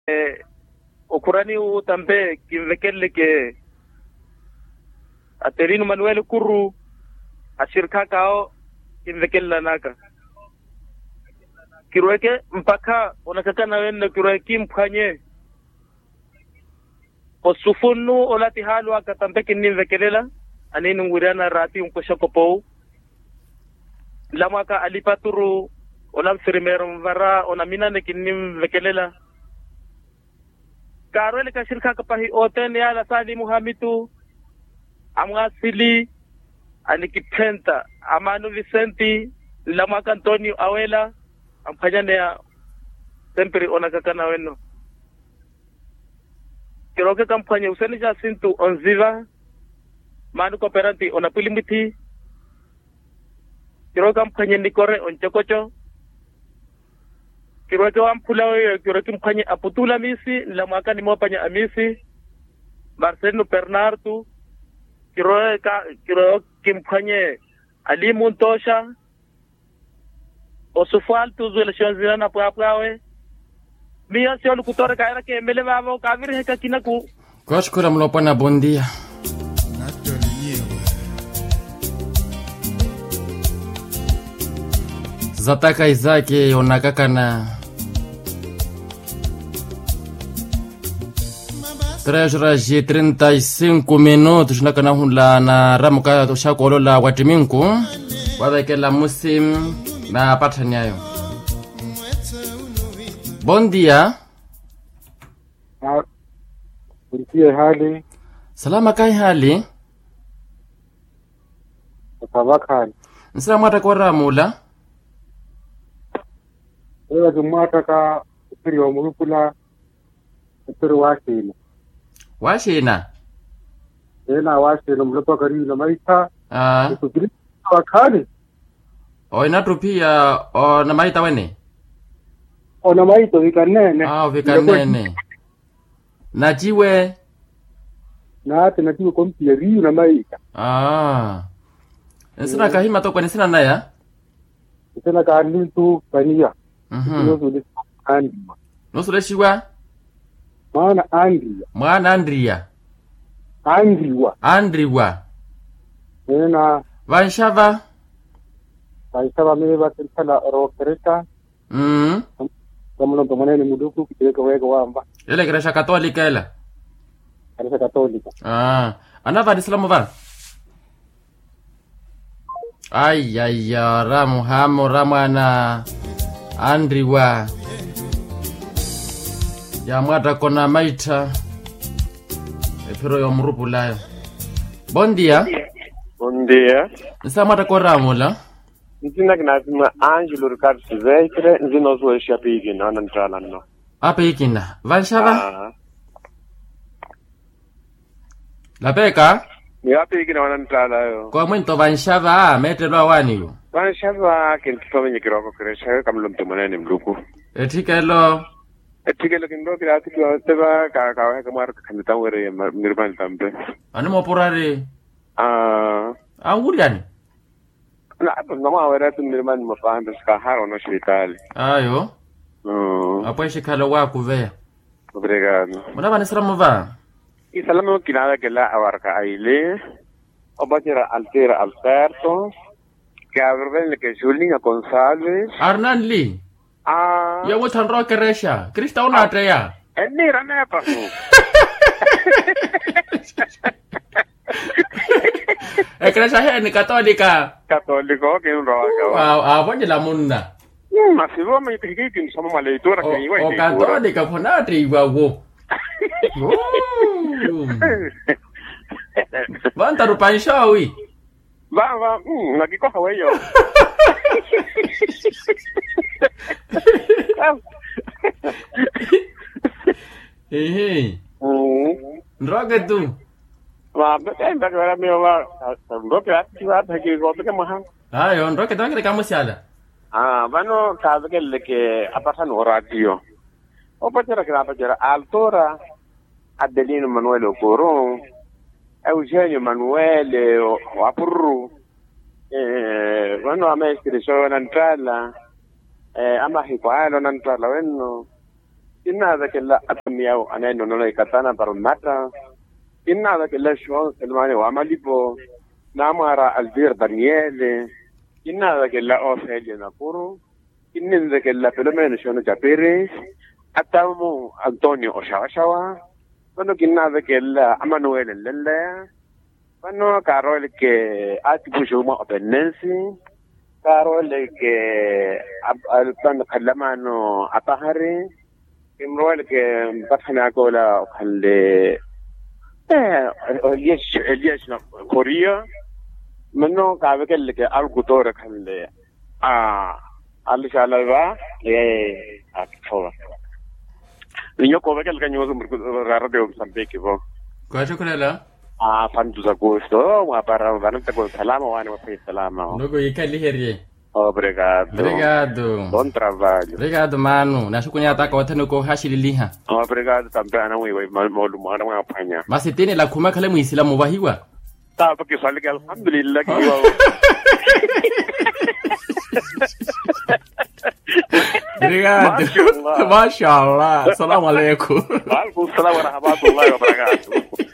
okurani utambe kivekele ke Aterino Manuel Kuru ashirika kao kivekele naka kirweke mpaka unakakana wenne kirweke mphanye osufunu olati halu akatambe kinnivekelela anini nguriana rati unkoshakopou lamaka alipaturu ona firmero mvara ona minane kinnivekelela karole ka shirika kapahi oten ya la sali muhamitu amngasili anikipenta amanu Vicenti lamaka Antonio Awela amphanyane ya sempre ona kakana wenno kiroke kampanye useni Jacinto onziva manu kooperanti ona pilimiti kiroke kampanye nikore onchokocho kiroke wampula wewe kiroke kampanye aputula misi lamaka ni mopanya amisi Marcelo Bernardo kiroke kampanye Ali Muntosha osufal tu zulations zina pwawe mia sio lukutore kaira ke mbele babo kaviri heka kinaku kwashukura mlopana bondia zataka izake onakakana 3:35 minutos nakana hula na ramuka toshakolola watiminku wadakela musim na pathanyayo. Bon dia. Kuntie hali. Salama kai hali. Tabakani. Nsala kwa ramula. Ewa jumata ka upiri wa murupula upiri washina. Washina? Ena washina mlupa kari na maita. Upiri wakani. O inatupia o na maita wene? Ona maito vikanene. Vikanene. Na jiwe? Na ate na jiwe kompia riu na maita. Nsina kahima to kwa nisina naya? Nsina kahima tu kania. Nusule shiwa? Mwana Andria. Mwana Andria. Andriwa. Ena. Vanshava? Vanshava mewa tensala rokereka. Kamuno pamanene muduku kiteka wega wamba. Ele Igreja Católica ela. Igreja Católica. Anava de Islamu va. Ai ramu ana Andriwa. Ya mwata kona maita. Pero yo mrupulayo. Bon dia. Bon dia. Nsa mwata kwa ramula. Ntina kinasima Angelo Ricardo Silvestre nzino zo shapigi na nantala no. Apa ikina? Vanshava? La peka? Ni apigi na nantala yo. Kwa mwento vanshava metelo awani yo. Vanshava kinto menye kiroko kresha kamlumto manene mluku. Etikelo kindo kirati kwa teba ka kamar kanita were mirban tambe. Ani mopurari? Anguriani? Na nama wera tu mirman mafahanda ska haro no hospitali. Ayo. Apo shikalo wako vea. Obrigado. Mwana nisalamu va? Isalamu kinada kela awarka aile. Obatira altera Alberto. Gabriel que Julinha Gonçalves. Arnan Lee. Ya wutan roke resha. Krista una atreya. Eni rana pasu. Kresha he ni Católica. Católico que un roga. Bonje la munda. Masivo me tikiki ni sama leitura que iwa. O Católica ponate iwa wo. Vanta rupanshawi. Va, nakikoha weyo. Nroge tu. Va, enda kara meo va. Nroge ati ki gobe ke mahan. Ayo, nroge tu ke kamu siala. Vano kabe ke leke apasan radio. Opatera kira apatera Altora Adelino Manuel Ocoron. Eugenio Manuele Wapurru bueno ama iscrizione entrala ama hikwalo entrala wenno inna da kella atmiya ana no no ikatana barmata inna da kella shon selmani wa malipo namara Albert Daniele inna da kella Ofelia Napuro inna da kella Filomeno Shono Japere atamu Antonio Oshawa quando inna da kella Emanuele Lelle quando Carol che atibujuma openensi Carol che al kallamano atahari imroel che batana kola khalle اليش كوريا منو كابكل كي الكتور كله اللي شالوا اكتوبر niño كوبكل كان يوزم راديو سامبيكي بو كواشو كلا فانتو زاغوستو ما بارا بانتا كو سلام وانا في سلام نوغو يكالي هيري Obrigado. Bom trabalho. Obrigado, mano. Nashukunya ataka watano ko hashililiha. Obrigado também ana wewe malumana wa panya. Masitini la kuma kale muislamu wahiwa. Ta porque sale que alhamdulillah que yo. Obrigado. Mashallah. Assalamu alaikum. Wa alaikum assalam wa rahmatullahi wa barakatuh.